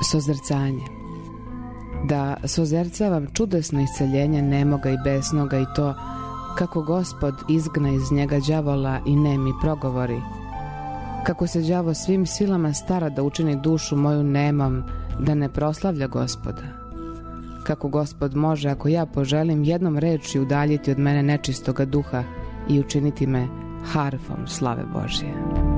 Sozrcanje. Da sozercavam čudesno isceljenje nemoga i besnoga i to kako Gospod izgna iz njega đavola i nemi progovori, kako se đavo svim silama stara da učini dušu moju nemom, da ne proslavlja Gospoda, kako Gospod može, ako ja poželim, jednom reči udaljiti od mene nečistoga duha i učiniti me harfom slave Božje.